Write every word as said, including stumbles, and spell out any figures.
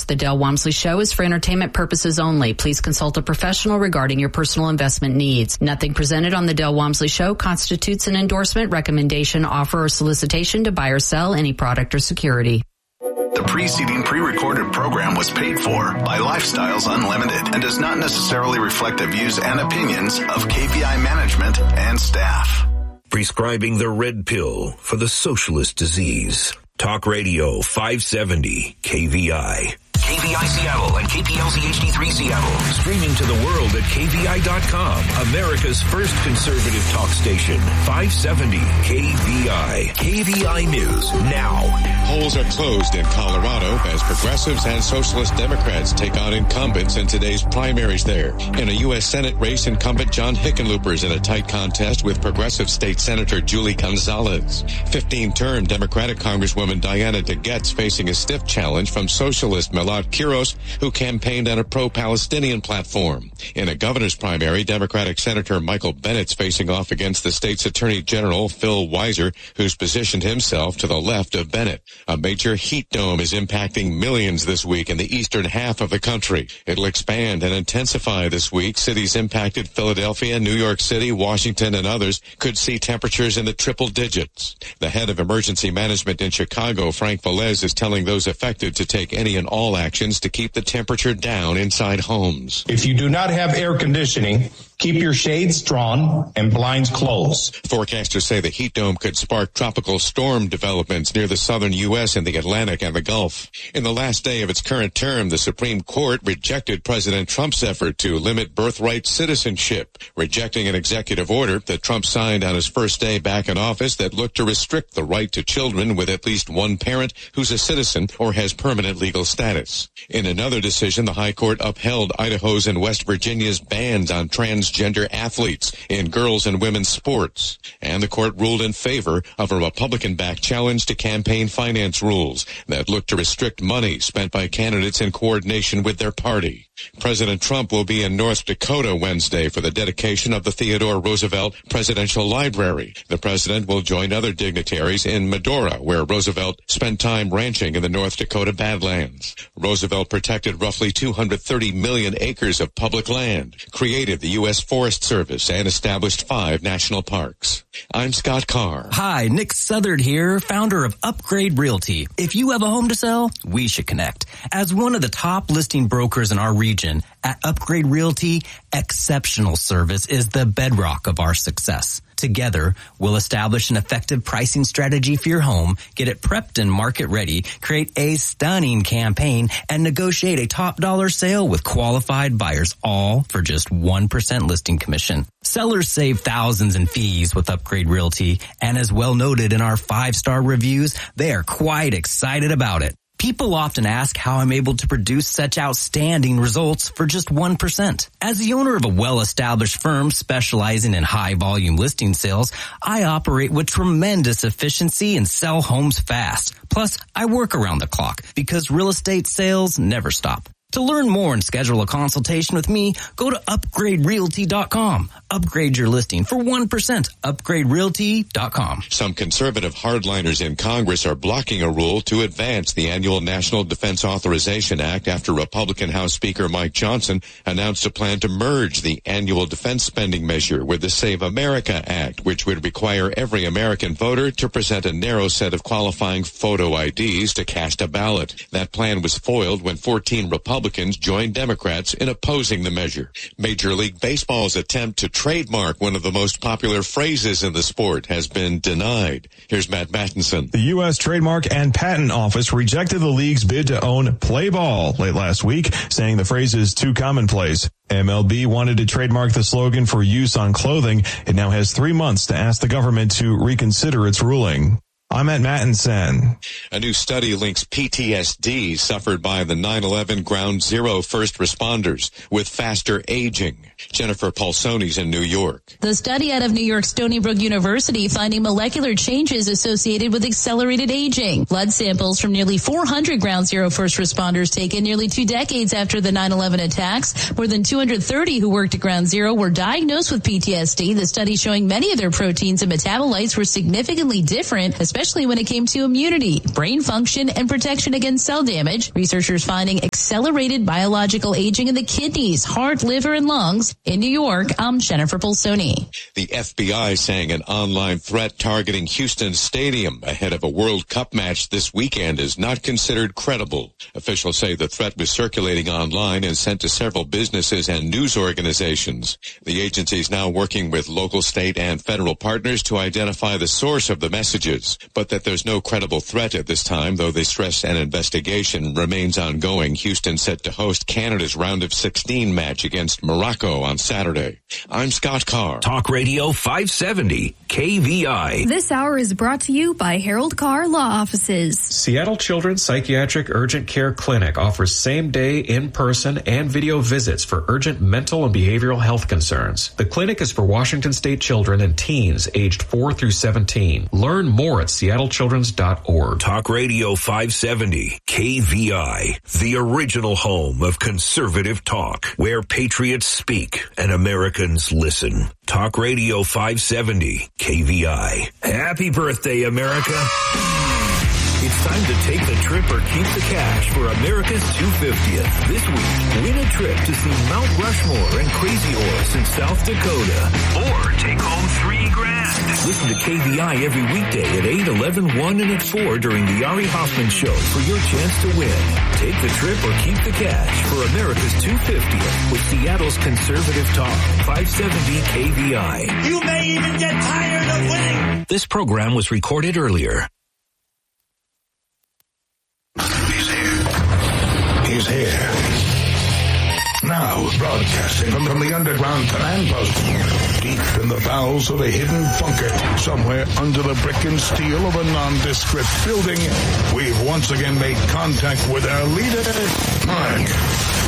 The Del Walmsley Show is for entertainment purposes only. Please consult a professional regarding your personal investment needs. Nothing presented on The Del Walmsley Show constitutes an endorsement, recommendation, offer, or solicitation to buy or sell any product or security. The preceding pre-recorded program was paid for by Lifestyles Unlimited and does not necessarily reflect the views and opinions of K V I management and staff. Prescribing the red pill for the socialist disease. Talk Radio five seventy K V I. K V I Seattle and K P L Z H D three Seattle. Streaming to the world at K V I dot com. America's first conservative talk station. five seventy K V I. K V I News now. Polls are closed in Colorado as progressives and socialist Democrats take on incumbents in today's primaries there. In a U S Senate race, incumbent John Hickenlooper is in a tight contest with progressive state Senator Julie Gonzalez. fifteen-term Democratic Congresswoman Diana DeGette's facing a stiff challenge from socialist Milad Quiros, who campaigned on a pro-Palestinian platform. In a governor's primary, Democratic Senator Michael Bennett's facing off against the state's Attorney General Phil Weiser, who's positioned himself to the left of Bennett. A major heat dome is impacting millions this week in the eastern half of the country. It'll expand and intensify this week. Cities impacted Philadelphia, New York City, Washington, and others could see temperatures in the triple digits. The head of emergency management in Chicago, Frank Velez, is telling those affected to take any and all actions to keep the temperature down inside homes. If you do not have air conditioning, keep your shades drawn and blinds closed. Forecasters say the heat dome could spark tropical storm developments near the southern U S and the Atlantic and the Gulf. In the last day of its current term, the Supreme Court rejected President Trump's effort to limit birthright citizenship, rejecting an executive order that Trump signed on his first day back in office that looked to restrict the right to children with at least one parent who's a citizen or has permanent legal status. In another decision, the High Court upheld Idaho's and West Virginia's bans on transgender athletes in girls' and women's sports. And the court ruled in favor of a Republican-backed challenge to campaign finance rules that look to restrict money spent by candidates in coordination with their party. President Trump will be in North Dakota Wednesday for the dedication of the Theodore Roosevelt Presidential Library. The president will join other dignitaries in Medora, where Roosevelt spent time ranching in the North Dakota Badlands. Roosevelt protected roughly two hundred thirty million acres of public land, created the U S Forest Service, and established five national parks. I'm Scott Carr. Hi, Nick Southard here, founder of Upgrade Realty. If you have a home to sell, we should connect. As one of the top listing brokers in our region, at Upgrade Realty, exceptional service is the bedrock of our success. Together, we'll establish an effective pricing strategy for your home, get it prepped and market ready, create a stunning campaign, and negotiate a top dollar sale with qualified buyers, all for just one percent listing commission. Sellers save thousands in fees with Upgrade Realty, and as well noted in our five-star reviews, they are quite excited about it. People often ask how I'm able to produce such outstanding results for just one percent. As the owner of a well-established firm specializing in high-volume listing sales, I operate with tremendous efficiency and sell homes fast. Plus, I work around the clock because real estate sales never stop. To learn more and schedule a consultation with me, go to upgrade realty dot com. Upgrade your listing for one percent. upgrade realty dot com. Some conservative hardliners in Congress are blocking a rule to advance the annual National Defense Authorization Act after Republican House Speaker Mike Johnson announced a plan to merge the annual defense spending measure with the Save America Act, which would require every American voter to present a narrow set of qualifying photo I Ds to cast a ballot. That plan was foiled when fourteen Republicans Republicans joined Democrats in opposing the measure. Major League Baseball's attempt to trademark one of the most popular phrases in the sport has been denied. Here's Matt Mattinson. The U S Trademark and Patent Office rejected the league's bid to own Play Ball late last week, saying the phrase is too commonplace. M L B wanted to trademark the slogan for use on clothing. It now has three months to ask the government to reconsider its ruling. I'm at Mattinson. A new study links P T S D suffered by the nine eleven Ground Zero first responders with faster aging. Jennifer Paulsoni's in New York. The study out of New York Stony Brook University finding molecular changes associated with accelerated aging. Blood samples from nearly four hundred Ground Zero first responders taken nearly two decades after the nine eleven attacks. More than two hundred thirty who worked at Ground Zero were diagnosed with P T S D. The study showing many of their proteins and metabolites were significantly different, especially especially when it came to immunity, brain function, and protection against cell damage. Researchers finding accelerated biological aging in the kidneys, heart, liver, and lungs. In New York, I'm Jennifer Polsoni. The F B I saying an online threat targeting Houston Stadium ahead of a World Cup match this weekend is not considered credible. Officials say the threat was circulating online and sent to several businesses and news organizations. The agency is now working with local, state, and federal partners to identify the source of the messages, but that there's no credible threat at this time, though they stress an investigation remains ongoing. Houston set to host Canada's round of sixteen match against Morocco on Saturday. I'm Scott Carr. Talk Radio five seventy, K V I. This hour is brought to you by Harold Carr Law Offices. Seattle Children's Psychiatric Urgent Care Clinic offers same-day, in-person, and video visits for urgent mental and behavioral health concerns. The clinic is for Washington State children and teens aged four through seventeen. Learn more at seattle children's dot org. Talk Radio five seventy, K V I, the original home of conservative talk, where patriots speak and Americans listen. Talk Radio five seventy, K V I. Happy birthday, America. It's time to take the trip or keep the cash for America's two hundred fiftieth. This week, win a trip to see Mount Rushmore and Crazy Horse in South Dakota. Or take home three grand. Listen to K V I every weekday at eight, eleven, one, and at four during the Ari Hoffman Show for your chance to win. Take the trip or keep the cash for America's two hundred fiftieth with Seattle's conservative talk, five seventy K V I. You may even get tired of winning. This program was recorded earlier. He's here. He's here. Now, broadcasting from, from the underground command post, deep in the bowels of a hidden bunker, somewhere under the brick and steel of a nondescript building, we've once again made contact with our leader,